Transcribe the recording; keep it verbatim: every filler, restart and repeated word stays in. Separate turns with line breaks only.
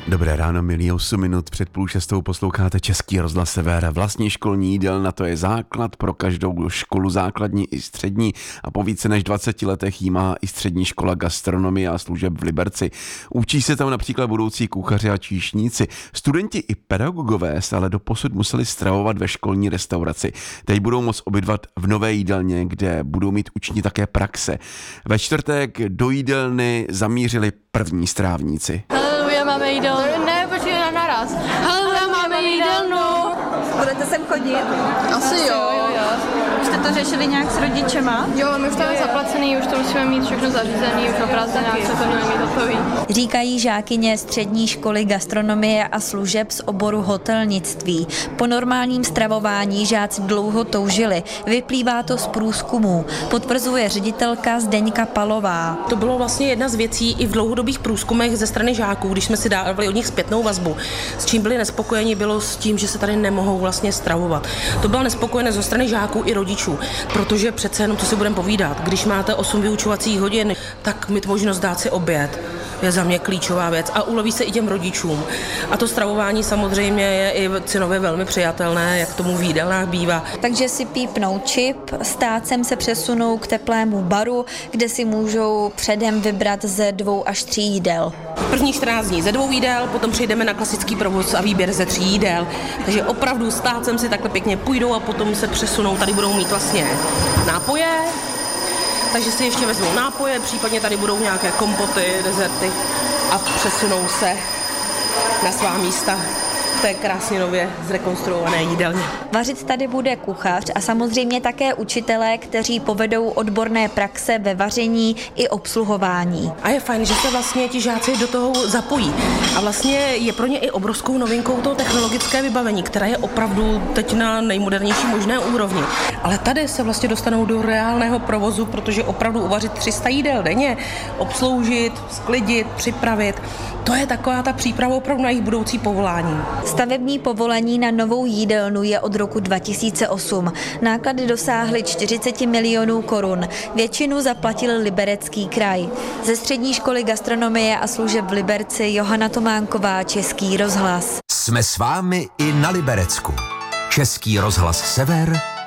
Dobré ráno, milí, osm minut před půl šestou posloucháte Český rozhlas Sever. Vlastní školní jídelna, to je základ pro každou školu, základní i střední, a po více než dvaceti letech jí má i střední škola gastronomie a služeb v Liberci. Učí se tam například budoucí kuchaři a číšníci. Studenti i pedagogové se ale doposud museli stravovat ve školní restauraci. Teď budou moct obědvat v nové jídelně, kde budou mít učni také praxe. Ve čtvrtek do jídelny zamířili první strávníci.
Haleluja, máme jídelnu. Ne, počkej na naraz. Haleluja, máme jídelnu.
Budete sem chodit?
Asi jo. jo, jo.
Už jste to řešili nějak s rodičema?
Jo, my už to máme zaplacený, už to musíme mít všechno zařízený, už na prázdninách se to měli mít hotový.
Říkají žákyně střední školy gastronomie a služeb z oboru hotelnictví. Po normálním stravování žáci dlouho toužili. Vyplývá to z průzkumů. Potvrzuje ředitelka Zdeňka Palová.
To bylo vlastně jedna z věcí i v dlouhodobých průzkumech ze strany žáků, když jsme si dávali od nich zpětnou vazbu. S čím byli nespokojeni, bylo s tím, že se tady nemohou vlastně stravovat. To byla nespokojenost ze strany žáků i rodičů, protože přece jenom to si budeme povídat. Když máte osm vyučovacích hodin, tak mít možnost dát si oběd je za mě klíčová věc a uleví se i těm rodičům. A to stravování samozřejmě je i cenově velmi přijatelné, jak tomu v jídelnách bývá.
Takže si pípnou čip, stácem se přesunou k teplému baru, kde si můžou předem vybrat ze dvou až tří jídel.
První čtrnáct dní ze dvou jídel, potom přejdeme na klasický provoz a výběr ze tří jídel. Takže opravdu stácem si takhle pěkně půjdou a potom se přesunou. Tady budou mít vlastně nápoje, takže si ještě vezmou nápoje, případně tady budou nějaké kompoty, dezerty a přesunou se na svá místa v té krásně nově zrekonstruované jídelně.
Vařit tady bude kuchař a samozřejmě také učitelé, kteří povedou odborné praxe ve vaření i obsluhování.
A je fajn, že se vlastně ti žáci do toho zapojí. A vlastně je pro ně i obrovskou novinkou to technologické vybavení, které je opravdu teď na nejmodernější možné úrovni. Ale tady se vlastně dostanou do reálného provozu, protože opravdu uvařit tři sta jídel denně, obsloužit, sklidit, připravit, to je taková ta příprava opravdu na jejich budoucí povolání.
Stavební povolení na novou jídelnu je od roku dva tisíce osm. Náklady dosáhly čtyřicet milionů korun. Většinu zaplatil Liberecký kraj. Ze střední školy gastronomie a služeb v Liberci Johana Tománková, Český rozhlas.
Jsme s vámi i na Liberecku. Český rozhlas Sever,